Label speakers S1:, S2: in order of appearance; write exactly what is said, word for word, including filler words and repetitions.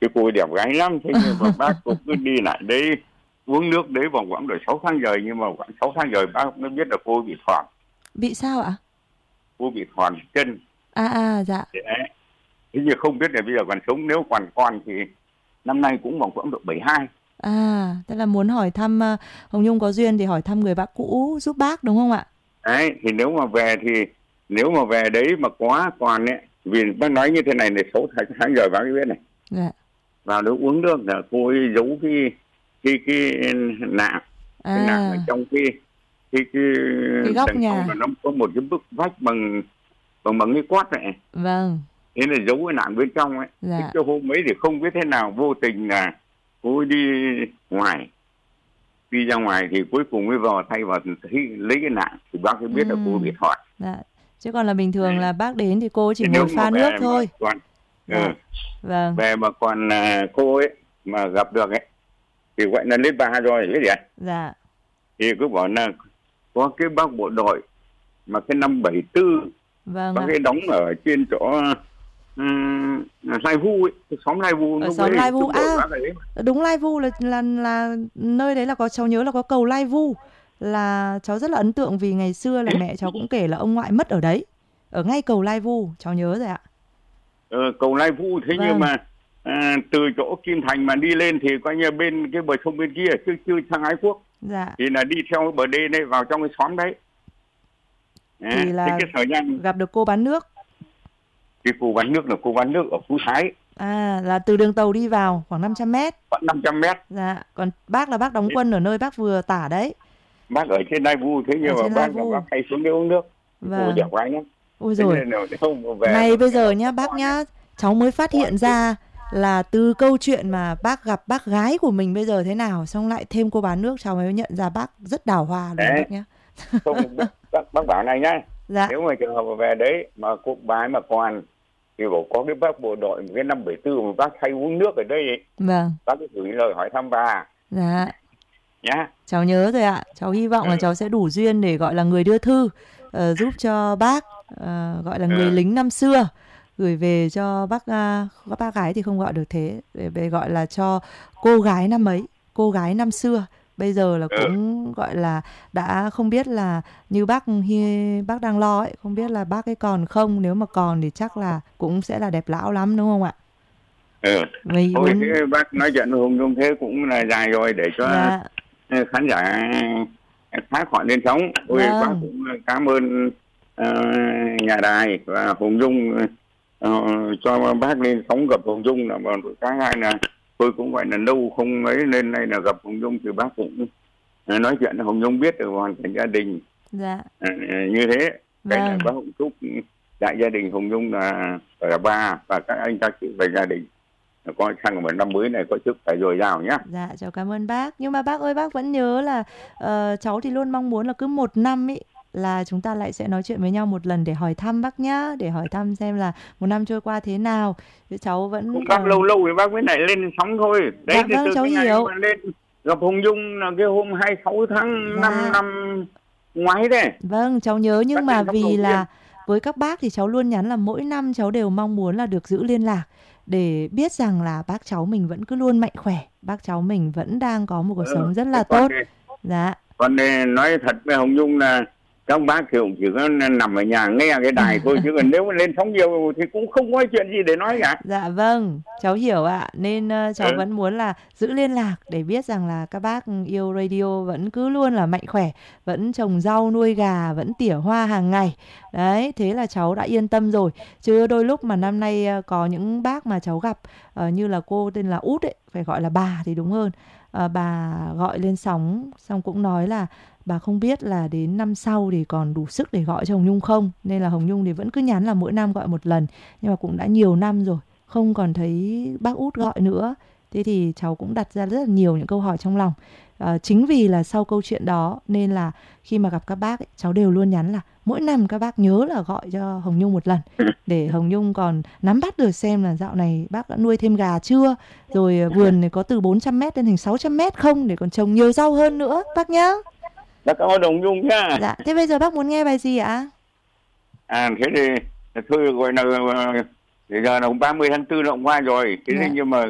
S1: Cái cô đẹp gái lắm, thế nhưng mà bác cũng cứ đi lại đấy uống nước đấy vòng quãng rồi sáu tháng rồi, nhưng mà khoảng sáu tháng rồi bác mới biết là cô bị thòn.
S2: Bị sao ạ?
S1: Cô bị thòn chân.
S2: À à dạ.
S1: Đấy. Thế nhưng không biết là bây giờ còn sống, nếu còn con thì năm nay cũng vòng quãng độ bảy mươi hai.
S2: À, tức là muốn hỏi thăm uh, Hồng Nhung có duyên thì hỏi thăm người bác cũ giúp bác đúng không ạ?
S1: Đấy, thì nếu mà về thì nếu mà về đấy mà có còn ấy, vì bác nói như thế này này, sáu tháng rồi bác biết này.
S2: Dạ.
S1: Vào đó uống nước là cô ấy giấu cái cái cái nạng,
S2: À,
S1: cái nạng ở trong cái cái cái,
S2: cái góc
S1: đằng
S2: nhà.
S1: sau là nó có một cái bức vách bằng bằng bằng cái quát này.
S2: Vâng.
S1: Thế là giấu cái nạng bên trong ấy.
S2: Dạ.
S1: Thế cái hôm ấy thì không biết thế nào vô tình là cô ấy đi ngoài, đi ra ngoài thì cuối cùng mới vào thay vào thấy lấy cái nạng thì bác mới biết
S2: Ừ.
S1: là cô bị thọt.
S2: Dạ. Chứ còn là bình thường là bác đến thì cô chỉ
S1: Thế
S2: ngồi pha nước thôi.
S1: Còn,
S2: Dạ.
S1: ừ,
S2: Vâng.
S1: về mà còn à, cô ấy mà gặp được ấy thì gọi là lên ba rồi biết gì ạ?
S2: Dạ.
S1: Thì cứ bảo là có cái bác bộ đội mà cái năm bảy tư
S2: Vâng
S1: bác
S2: ạ.
S1: ấy đóng ở trên chỗ um, Lai Vu ấy, cái xóm Lai Vu.
S2: Ở xóm Lai Vu. À,
S1: ấy.
S2: đúng, Lai Vu là, là là nơi đấy là có, cháu nhớ là có cầu Lai Vu, là cháu rất là ấn tượng vì ngày xưa là mẹ cháu cũng kể là ông ngoại mất ở đấy, ở ngay cầu Lai Vu, cháu nhớ rồi ạ.
S1: Ờ, cầu Lai Vu. Thế
S2: Vâng.
S1: nhưng mà à, từ chỗ Kim Thành mà đi lên thì coi như bên cái bờ sông bên kia chứ chưa sang Ái Quốc.
S2: Dạ.
S1: Thì là đi theo bờ đê này vào trong cái xóm đấy. À,
S2: Thì là
S1: cái thời gian
S2: gặp được cô bán nước.
S1: cái cô bán nước là cô bán nước ở Phú Thái.
S2: À, là từ đường tàu đi vào khoảng năm trăm mét.
S1: Khoảng năm trăm mét.
S2: Dạ. Còn bác là bác đóng quân ở nơi bác vừa tả đấy.
S1: Bác ở trên Lai Vu, thế nhưng mà bác là bác hay xuống đây uống nước.
S2: Vâng.
S1: Cô đẹp quá nhá.
S2: Ôi rồi.
S1: Về
S2: này bây giờ nhá bác nhá, cháu mới phát hiện ra là từ câu chuyện mà bác gặp bác gái của mình bây giờ thế nào, xong lại thêm cô bán nước, cháu mới nhận ra bác rất đào hoa luôn bác nhá.
S1: Không, bác, bác bảo này nhá.
S2: Dạ.
S1: Nếu mà trường hợp mà về đấy mà cô bái mà còn thì bảo có cái bác bộ đội cái năm bảy tư mà bác hay uống nước ở đây ấy.
S2: Vâng.
S1: Bác cứ gửi lời hỏi thăm bà.
S2: Dạ.
S1: Nhá.
S2: Cháu nhớ rồi ạ. Cháu hy vọng
S1: ừ.
S2: là cháu sẽ đủ duyên để gọi là người đưa thư, uh, giúp cho bác, uh, gọi là người ừ. lính năm xưa, gửi về cho bác, uh, các bác gái thì không gọi được thế, để, để gọi là cho cô gái năm ấy, cô gái năm xưa. Bây giờ là cũng ừ. gọi là đã không biết là như bác hi, bác đang lo ấy, không biết là bác ấy còn không. Nếu mà còn thì chắc là cũng sẽ là đẹp lão lắm đúng không ạ?
S1: Ừ.
S2: Vì
S1: Thôi
S2: uống...
S1: thế bác nói chuyện với Hùng Nhung thế cũng là dài rồi, để cho dạ. khán giả khác họ lên sóng. Ôi vâng. Bác cũng cảm ơn uh, nhà đài và Hùng Nhung uh, cho bác lên sóng gặp Hùng Nhung. Là một cái hai là tôi cũng gọi là lâu không ấy, nên nay là gặp Hùng Nhung thì bác cũng nói chuyện Hùng Nhung biết được hoàn cảnh gia đình.
S2: Dạ.
S1: À, như thế.
S2: Vâng.
S1: Cái là bác cũng chúc đại gia đình Hùng Nhung là là ba và các anh các chị về gia đình có sang một năm mới này có sức phải dồi dào nhá.
S2: Dạ, cháu cảm ơn bác. Nhưng mà bác ơi, bác vẫn nhớ là uh, cháu thì luôn mong muốn là cứ một năm ý là chúng ta lại sẽ nói chuyện với nhau một lần để hỏi thăm bác nhá, để hỏi thăm xem là một năm trôi qua thế nào. Chứ cháu vẫn
S1: cũng bác còn... lâu lâu thì bác mới lại lên sóng thôi. Đấy.
S2: Dạ,
S1: thì
S2: vâng,
S1: từ
S2: cháu
S1: cái
S2: hiểu.
S1: ngày mà lên gặp Hùng Nhung là cái hôm hai mươi sáu tháng năm
S2: dạ.
S1: năm ngoái đấy.
S2: Vâng, cháu nhớ, nhưng
S1: bác
S2: mà vì là với các bác thì cháu luôn nhắn là mỗi năm cháu đều mong muốn là được giữ liên lạc, để biết rằng là bác cháu mình vẫn cứ luôn mạnh khỏe, bác cháu mình vẫn đang có một cuộc ừ, sống rất là tốt. Đi. Dạ.
S1: Còn nói thật với Hồng Nhung là các bác thì cũng chỉ có nằm ở nhà nghe cái đài thôi, chứ còn nếu mà lên sóng nhiều thì cũng không có chuyện gì để nói cả.
S2: Dạ vâng, cháu hiểu ạ. Nên uh, cháu ừ. vẫn muốn là giữ liên lạc để biết rằng là các bác yêu radio vẫn cứ luôn là mạnh khỏe, vẫn trồng rau nuôi gà, vẫn tỉa hoa hàng ngày. Đấy, thế là cháu đã yên tâm rồi. Chứ đôi lúc mà năm nay uh, có những bác mà cháu gặp, uh, như là cô tên là Út ấy, phải gọi là bà thì đúng hơn. Uh, bà gọi lên sóng xong cũng nói là bà không biết là đến năm sau thì còn đủ sức để gọi cho Hồng Nhung không. Nên là Hồng Nhung thì vẫn cứ nhắn là mỗi năm gọi một lần. Nhưng mà cũng đã nhiều năm rồi, không còn thấy bác Út gọi nữa. Thế thì cháu cũng đặt ra rất là nhiều những câu hỏi trong lòng. à, Chính vì là sau câu chuyện đó nên là khi mà gặp các bác ấy, cháu đều luôn nhắn là mỗi năm các bác nhớ là gọi cho Hồng Nhung một lần, để Hồng Nhung còn nắm bắt được xem là dạo này bác đã nuôi thêm gà chưa, rồi vườn này có từ bốn trăm mét lên thành sáu trăm mét không, để còn trồng nhiều rau hơn nữa bác nhá.
S1: Bác cảm ơn Hồng Nhung nhá.
S2: Dạ, thế bây giờ bác muốn nghe bài gì ạ?
S1: À thế thì thôi gọi là bây giờ là ba mươi tháng tư nó cũng qua rồi. Thế dạ. Nhưng mà